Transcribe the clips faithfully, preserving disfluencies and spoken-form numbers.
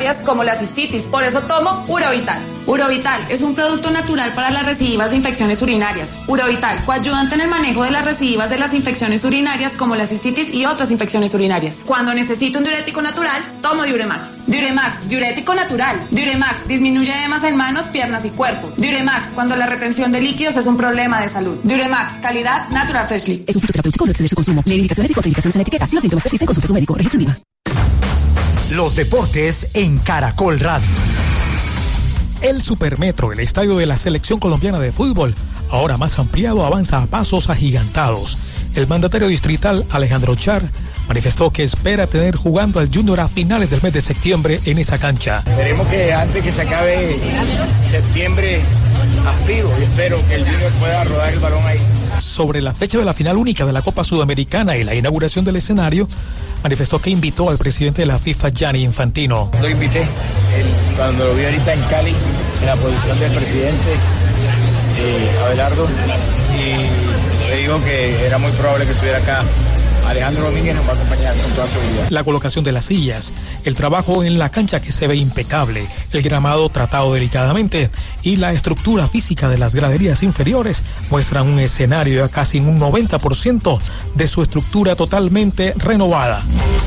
urinarias como la cistitis. Por eso tomo Urovital. Urovital es un producto natural para las recidivas de infecciones urinarias. Urovital, coayudante en el manejo de las recidivas de las infecciones urinarias como la cistitis y otras infecciones urinarias. Cuando necesito un diurético natural, tomo Diuremax. Diuremax, diurético natural. Diuremax disminuye edemas en manos, piernas y cuerpo. Diuremax, cuando la retención de líquidos es un problema de salud. Diuremax, calidad Natural Freshly. Es un fitoterapéutico, no excede su consumo. Lee indicaciones y contraindicaciones en etiqueta. Si los síntomas persisten, consulte a su médico. Registro INVIMA. Los deportes en Caracol Radio. El Supermetro, el estadio de la Selección Colombiana de Fútbol, ahora más ampliado, avanza a pasos agigantados. El mandatario distrital Alejandro Char manifestó que espera tener jugando al Junior a finales del mes de septiembre en esa cancha. Esperemos que antes que se acabe septiembre aspiro y espero que el Junior pueda rodar el balón ahí. Sobre la fecha de la final única de la Copa Sudamericana y la inauguración del escenario, manifestó que invitó al presidente de la FIFA, Gianni Infantino. Lo invité él, cuando lo vi ahorita en Cali, en la posición del presidente eh, Abelardo, y le digo que era muy probable que estuviera acá. Alejandro Domínguez nos va a acompañar con toda seguridad. La colocación de las sillas, el trabajo en la cancha que se ve impecable, el gramado tratado delicadamente y la estructura física de las graderías inferiores muestran un escenario a casi un noventa por ciento de su estructura totalmente renovada.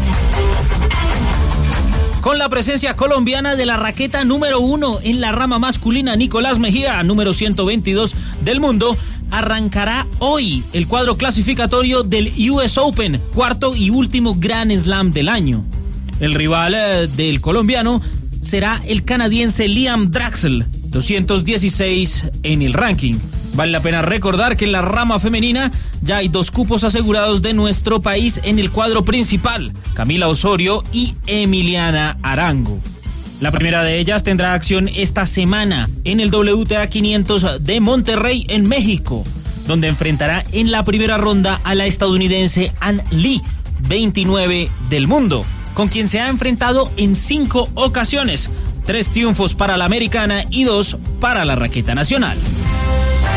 Con la presencia colombiana de la raqueta número uno en la rama masculina, Nicolás Mejía, número ciento veintidós del mundo, arrancará hoy el cuadro clasificatorio del U S Open, cuarto y último Grand Slam del año. El rival eh, del colombiano será el canadiense Liam Draxl, doscientos dieciséis en el ranking. Vale la pena recordar que en la rama femenina ya hay dos cupos asegurados de nuestro país en el cuadro principal, Camila Osorio y Emiliana Arango. La primera de ellas tendrá acción esta semana en el W T A quinientos de Monterrey, en México, donde enfrentará en la primera ronda a la estadounidense Ann Lee, veintinueve del mundo, con quien se ha enfrentado en cinco ocasiones, tres triunfos para la americana y dos para la raqueta nacional.